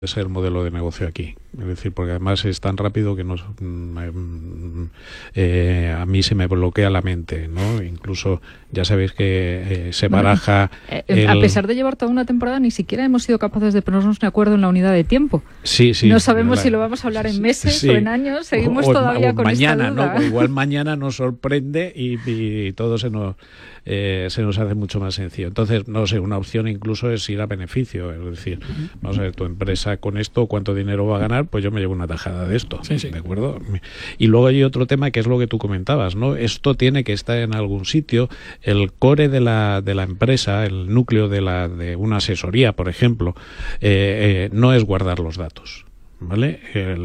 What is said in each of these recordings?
ser el modelo de negocio aquí. Es decir, porque además es tan rápido que a mí se me bloquea la mente, ¿no? Incluso ya sabéis que se baraja... A pesar de llevar toda una temporada, ni siquiera hemos sido capaces de ponernos de acuerdo en la unidad de tiempo. Sí. No sabemos si lo vamos a hablar en meses o en años. Seguimos todavía con mañana, esta duda. ¿no? Igual mañana nos sorprende y todo se nos hace mucho más sencillo. Entonces, no sé, una opción incluso es ir a beneficio. Es decir, vamos a ver, tu empresa con esto, ¿cuánto dinero va a ganar? Pues yo me llevo una tajada de esto, sí. ¿De acuerdo? Y luego hay otro tema que es lo que tú comentabas, ¿no? Esto tiene que estar en algún sitio. El core de la empresa, el núcleo de una asesoría, por ejemplo, no es guardar los datos, ¿vale?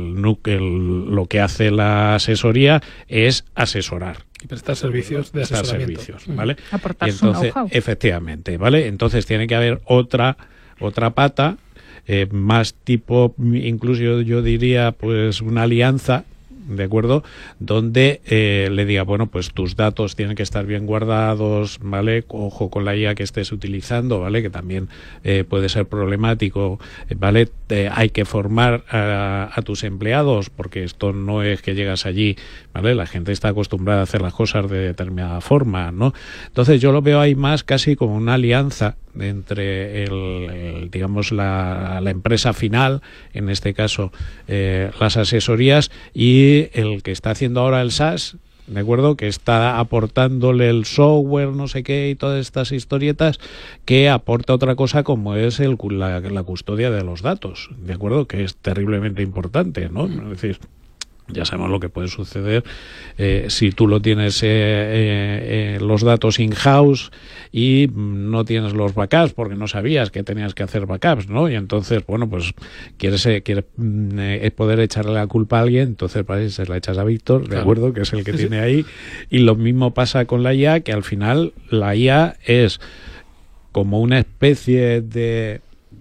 Lo que hace la asesoría es asesorar. Y prestar servicios de asesoramiento. ¿Vale? Aportar su know-how. Efectivamente, ¿vale? Entonces tiene que haber otra pata, más tipo, incluso yo diría, pues una alianza, ¿de acuerdo? Donde le diga, bueno, pues tus datos tienen que estar bien guardados, ¿vale? Ojo con la IA que estés utilizando, ¿vale? Que también puede ser problemático, ¿vale? Hay que formar a tus empleados, porque esto no es que llegas allí, ¿vale? La gente está acostumbrada a hacer las cosas de determinada forma, ¿no? Entonces yo lo veo ahí más casi como una alianza entre digamos la empresa final, en este caso las asesorías, y el que está haciendo ahora el SaaS, ¿de acuerdo? Que está aportándole el software, no sé qué, y todas estas historietas, que aporta otra cosa como es la custodia de los datos, ¿de acuerdo? Que es terriblemente importante, ¿no? Es decir, ya sabemos lo que puede suceder si tú lo tienes los datos in-house y no tienes los backups porque no sabías que tenías que hacer backups, ¿no? Y entonces, bueno, pues quieres poder echarle la culpa a alguien, entonces pues, se la echas a Víctor, ¿de acuerdo? Que es el que tiene ahí. Y lo mismo pasa con la IA, que al final la IA es como una especie de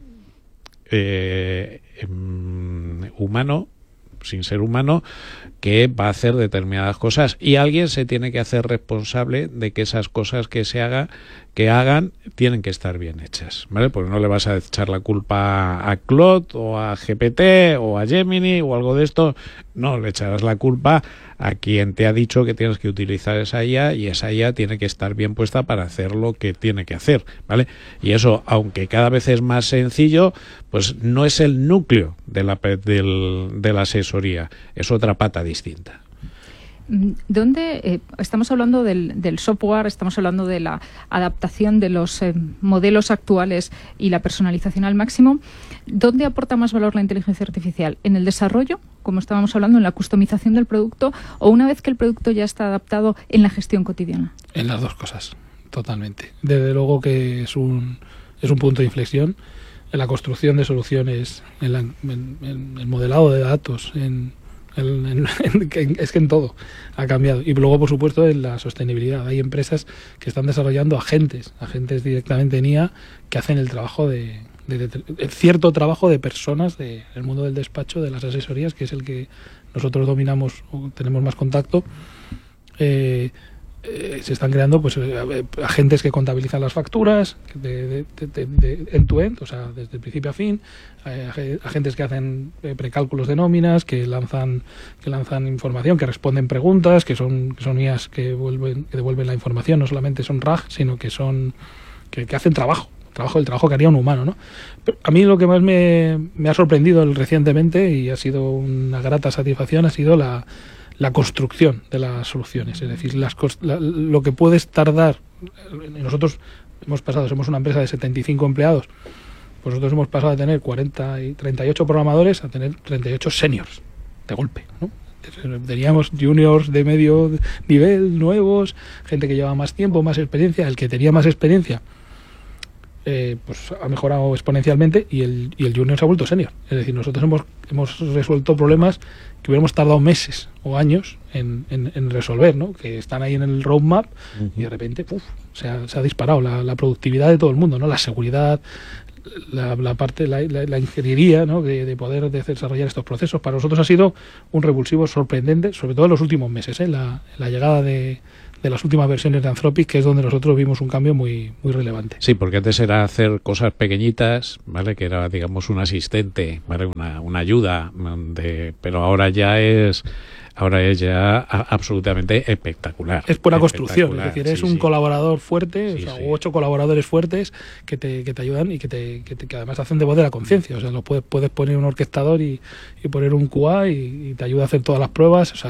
humano, sin ser humano, que va a hacer determinadas cosas, y alguien se tiene que hacer responsable de que esas cosas que hagan tienen que estar bien hechas, ¿vale? Porque no le vas a echar la culpa a Claude o a GPT o a Gemini o algo de esto, no, le echarás la culpa a quien te ha dicho que tienes que utilizar esa IA, y esa IA tiene que estar bien puesta para hacer lo que tiene que hacer, ¿vale? Y eso, aunque cada vez es más sencillo, pues no es el núcleo de la asesoría, es otra pata distinta. ¿Dónde estamos hablando del software, estamos hablando de la adaptación de los modelos actuales y la personalización al máximo? ¿Dónde aporta más valor la inteligencia artificial? ¿En el desarrollo, como estábamos hablando, en la customización del producto, o una vez que el producto ya está adaptado, en la gestión cotidiana? En las dos cosas, totalmente. Desde luego que es un punto de inflexión en la construcción de soluciones, en el modelado de datos, es que en todo ha cambiado. Y luego, por supuesto, en la sostenibilidad. Hay empresas que están desarrollando agentes directamente en IA, que hacen el trabajo de cierto trabajo de personas del mundo del despacho, de las asesorías, que es el que nosotros dominamos o tenemos más contacto. Se están creando pues agentes que contabilizan las facturas de end to end, o sea, desde el principio a fin, agentes que hacen precálculos de nóminas, que lanzan información, que responden preguntas, que son IAs que devuelven la información, no solamente son RAG, sino que hacen el trabajo que haría un humano, ¿no? Pero a mí lo que más me ha sorprendido recientemente, y ha sido una grata satisfacción, ha sido la construcción de las soluciones, es decir, lo que puedes tardar. Nosotros somos una empresa de 75 empleados, pues nosotros hemos pasado de tener 38 programadores a tener 38 seniors de golpe, ¿no? Teníamos juniors de medio nivel, nuevos, gente que lleva más tiempo, más experiencia. El que tenía más experiencia pues ha mejorado exponencialmente, y el junior se ha vuelto senior. Es decir, nosotros hemos resuelto problemas que hubiéramos tardado meses o años en resolver, ¿no? Que están ahí en el roadmap, y de repente se ha disparado la productividad de todo el mundo, ¿no? La seguridad, la ingeniería, ¿no? de poder desarrollar estos procesos. Para nosotros ha sido un revulsivo sorprendente, sobre todo en los últimos meses, la llegada de las últimas versiones de Anthropic, que es donde nosotros vimos un cambio muy, muy relevante. Sí, porque antes era hacer cosas pequeñitas, ¿vale? Que era, digamos, un asistente, ¿vale? Una ayuda, pero ahora es ya absolutamente espectacular. Es pura construcción, es decir, es un colaborador fuerte, Sí, u 8 colaboradores fuertes que te ayudan y que además hacen de voz de la conciencia. O sea, puedes poner un orquestador y poner un QA y te ayuda a hacer todas las pruebas. O sea,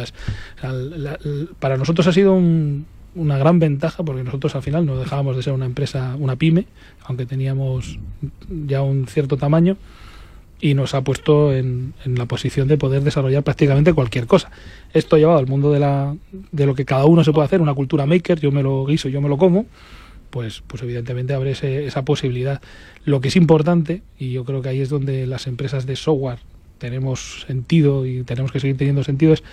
para nosotros ha sido una gran ventaja, porque nosotros al final no dejábamos de ser una empresa, una pyme, aunque teníamos ya un cierto tamaño, y nos ha puesto en la posición de poder desarrollar prácticamente cualquier cosa. Esto ha llevado al mundo de lo que cada uno se puede hacer, una cultura maker, yo me lo guiso, yo me lo como, pues evidentemente abre esa posibilidad. Lo que es importante, y yo creo que ahí es donde las empresas de software tenemos sentido y tenemos que seguir teniendo sentido, es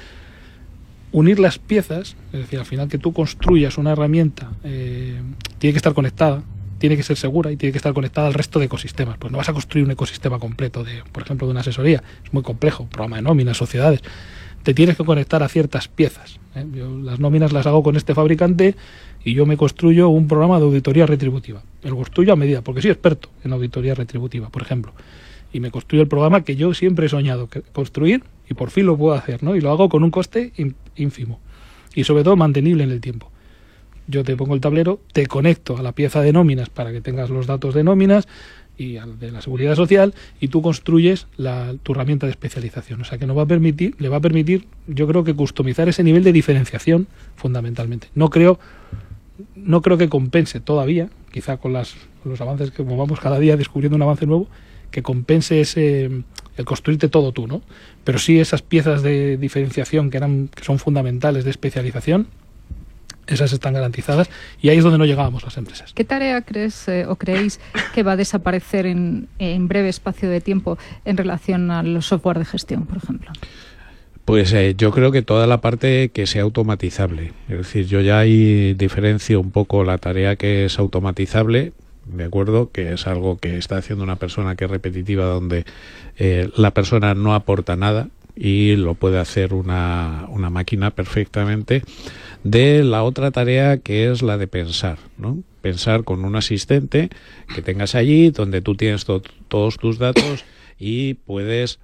unir las piezas, es decir, al final que tú construyas una herramienta, tiene que estar conectada, tiene que ser segura y tiene que estar conectada al resto de ecosistemas. Pues no vas a construir un ecosistema completo, por ejemplo, de una asesoría. Es muy complejo, programa de nóminas, sociedades. Te tienes que conectar a ciertas piezas. Yo las nóminas las hago con este fabricante y yo me construyo un programa de auditoría retributiva. Me lo construyo a medida, porque soy experto en auditoría retributiva, por ejemplo. Y me construyo el programa que yo siempre he soñado construir y por fin lo puedo hacer, ¿no? Y lo hago con un coste ínfimo y sobre todo mantenible en el tiempo. Yo te pongo el tablero, te conecto a la pieza de nóminas para que tengas los datos de nóminas y de la seguridad social, y tú construyes tu herramienta de especialización. O sea que le va a permitir, yo creo que customizar ese nivel de diferenciación fundamentalmente. No creo que compense todavía, quizá con los avances que como vamos cada día descubriendo un avance nuevo, que compense el construirte todo tú, ¿no? Pero sí esas piezas de diferenciación que son fundamentales de especialización, esas están garantizadas, y ahí es donde no llegábamos las empresas. ¿Qué tarea crees o creéis que va a desaparecer en breve espacio de tiempo en relación a los software de gestión, por ejemplo? Pues yo creo que toda la parte que sea automatizable. Es decir, yo ya ahí diferencio un poco la tarea que es automatizable, ¿de acuerdo? Que es algo que está haciendo una persona que es repetitiva, donde la persona no aporta nada y lo puede hacer una máquina perfectamente, de la otra tarea que es la de pensar, ¿no? Pensar con un asistente que tengas allí, donde tú tienes todos tus datos y puedes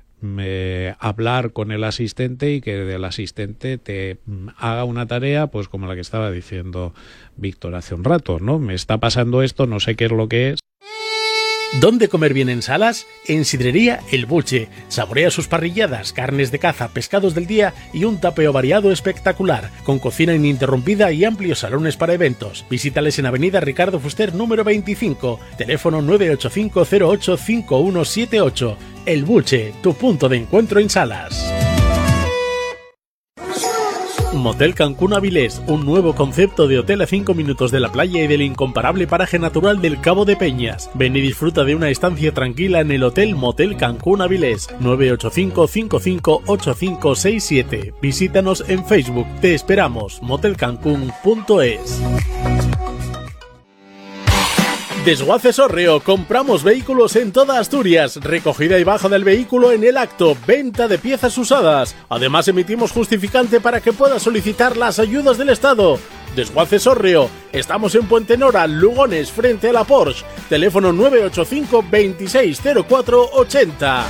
hablar con el asistente y que del asistente te haga una tarea, pues como la que estaba diciendo Víctor hace un rato, ¿no? Me está pasando esto, no sé qué es lo que es. ¿Dónde comer bien en Salas? En Sidrería El Buche. Saborea sus parrilladas, carnes de caza, pescados del día y un tapeo variado espectacular, con cocina ininterrumpida y amplios salones para eventos. Visítales en Avenida Ricardo Fuster número 25, teléfono 985085178. El Buche, tu punto de encuentro en Salas. Motel Cancún Avilés, un nuevo concepto de hotel a 5 minutos de la playa y del incomparable paraje natural del Cabo de Peñas. Ven y disfruta de una estancia tranquila en el Hotel Motel Cancún Avilés, 985-558567. Visítanos en Facebook. Te esperamos. motelcancún.es. Desguaces Hórreo, compramos vehículos en toda Asturias, recogida y baja del vehículo en el acto, venta de piezas usadas. Además emitimos justificante para que puedas solicitar las ayudas del Estado. Desguaces Hórreo, estamos en Puente Nora, Lugones, frente a la Porsche, teléfono 985 260480.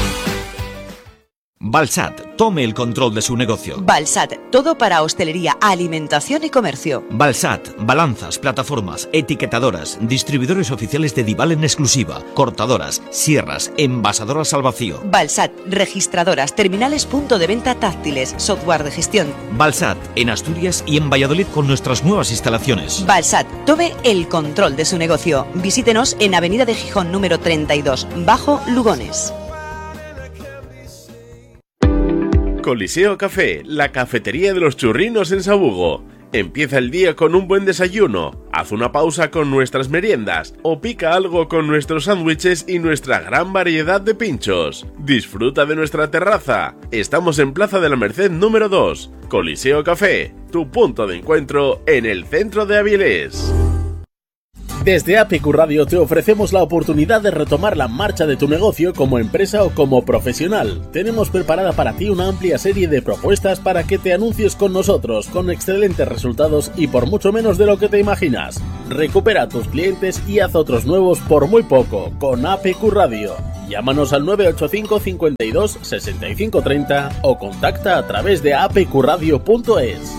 Balsat, tome el control de su negocio. Balsat, todo para hostelería, alimentación y comercio. Balsat, balanzas, plataformas, etiquetadoras, distribuidores oficiales de Dival en exclusiva, cortadoras, sierras, envasadoras al vacío. Balsat, registradoras, terminales punto de venta táctiles, software de gestión. Balsat, en Asturias y en Valladolid con nuestras nuevas instalaciones. Balsat, tome el control de su negocio. Visítenos en Avenida de Gijón número 32, Bajo Lugones. Coliseo Café, la cafetería de los churrinos en Sabugo. Empieza el día con un buen desayuno, haz una pausa con nuestras meriendas o pica algo con nuestros sándwiches y nuestra gran variedad de pinchos. Disfruta de nuestra terraza. Estamos en Plaza de la Merced número 2. Coliseo Café, tu punto de encuentro en el centro de Avilés. Desde APQ Radio te ofrecemos la oportunidad de retomar la marcha de tu negocio como empresa o como profesional. Tenemos preparada para ti una amplia serie de propuestas para que te anuncies con nosotros, con excelentes resultados y por mucho menos de lo que te imaginas. Recupera a tus clientes y haz otros nuevos por muy poco con APQ Radio. Llámanos al 985 52 65 30 o contacta a través de apqradio.es.